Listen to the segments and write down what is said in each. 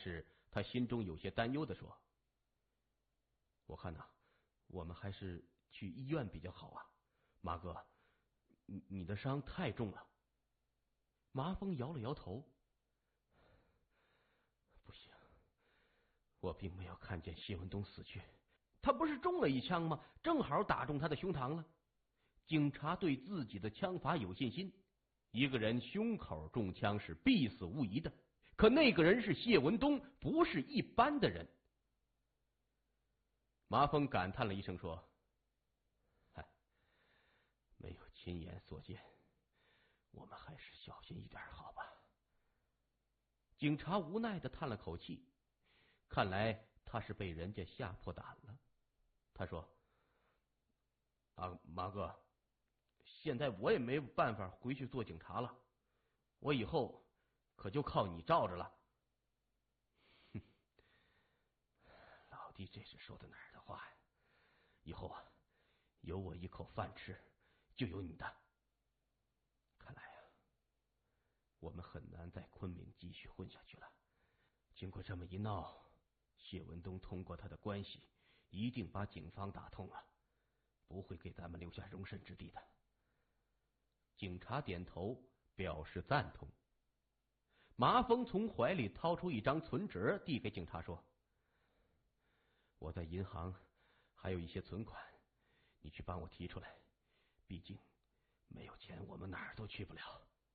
是他心中有些担忧地说：“我看呐，我们还是去医院比较好啊。马哥，你的伤太重了。”麻风摇了摇头：“不行，我并没有看见谢文东死去，他不是中了一枪吗？正好打中他的胸膛了。”警察对自己的枪法有信心，一个人胸口中枪是必死无疑的，可那个人是谢文东，不是一般的人。麻风感叹了一声说：“嗨，没有亲眼所见，我们还是小心一点好吧。”警察无奈的叹了口气，看来他是被人家吓破胆了。他说：“马哥，现在我也没办法回去做警察了，我以后可就靠你罩着了。”哼，老弟，这是说的哪儿的话呀？以后啊，有我一口饭吃，就有你的。看来啊，我们很难在昆明继续混下去了。经过这么一闹，谢文东通过他的关系，一定把警方打通了，不会给咱们留下容身之地的。警察点头表示赞同。麻风从怀里掏出一张存折，递给警察说：“我在银行还有一些存款，你去帮我提出来，毕竟没有钱我们哪儿都去不了。”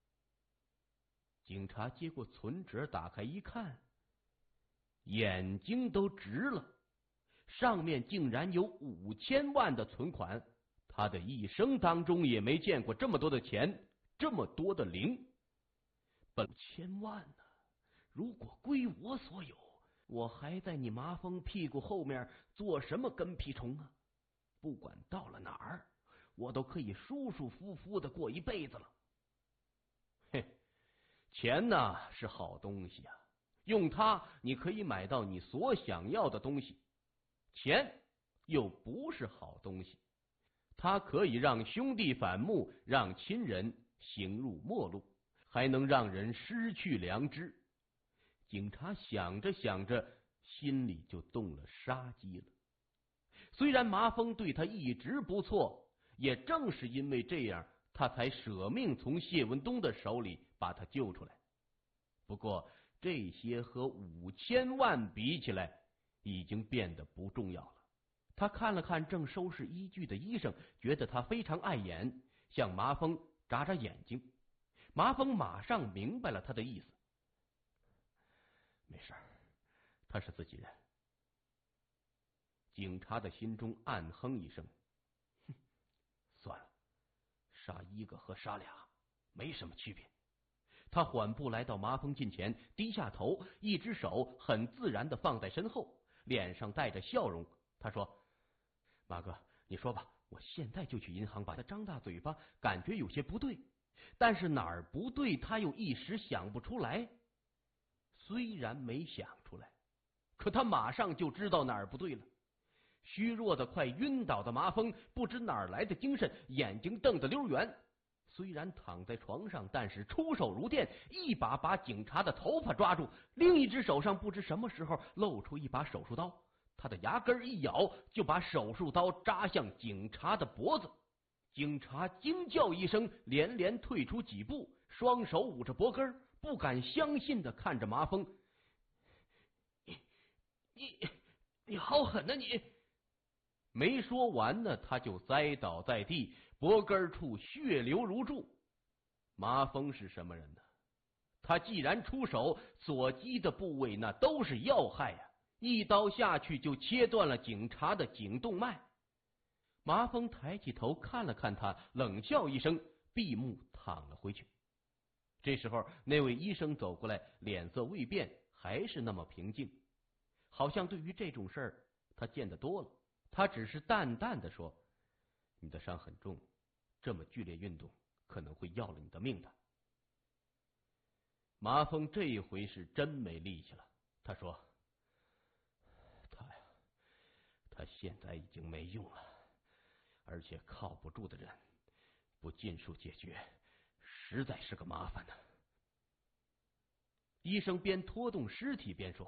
警察接过存折，打开一看，眼睛都直了，上面竟然有5000万的存款。他的一生当中也没见过这么多的钱，这么多的零。5000万呢，如果归我所有，我还在你麻风屁股后面做什么跟屁虫啊？不管到了哪儿，我都可以舒舒服服的过一辈子了。嘿，钱呢是好东西啊，用它你可以买到你所想要的东西。钱又不是好东西，它可以让兄弟反目，让亲人行入末路，还能让人失去良知。警察想着想着，心里就动了杀机了。虽然麻风对他一直不错，也正是因为这样，他才舍命从谢文东的手里把他救出来。不过这些和5000万比起来，已经变得不重要了。他看了看正收拾衣具的医生，觉得他非常碍眼，向麻风眨眨眼睛。麻风马上明白了他的意思：“没事，他是自己人。”警察的心中暗哼一声：“哼，算了，杀一个和杀俩没什么区别。”他缓步来到麻风近前，低下头，一只手很自然的放在身后，脸上带着笑容。他说：“马哥，你说吧，我现在就去银行把他张大嘴巴，感觉有些不对，但是哪儿不对他又一时想不出来。虽然没想出来，可他马上就知道哪儿不对了。”虚弱的快晕倒的麻风不知哪儿来的精神，眼睛瞪得溜圆。虽然躺在床上，但是出手如电，一把把警察的头发抓住，另一只手上不知什么时候露出一把手术刀，他的牙根一咬，就把手术刀扎向警察的脖子。警察惊叫一声，连连退出几步，双手捂着脖根，不敢相信的看着麻风：“你好狠呐你！”没说完呢，他就栽倒在地，脖根处血流如注。麻风是什么人呢？他既然出手，所击的部位那都是要害呀，一刀下去就切断了警察的颈动脉。麻风抬起头看了看他，冷笑一声，闭目躺了回去。这时候那位医生走过来，脸色未变，还是那么平静，好像对于这种事儿他见得多了。他只是淡淡的说：“你的伤很重，这么剧烈运动可能会要了你的命的。”麻风这一回是真没力气了，他说：“他现在已经没用了，而且靠不住的人不尽数解决，实在是个麻烦呢。”医生边拖动尸体边说：“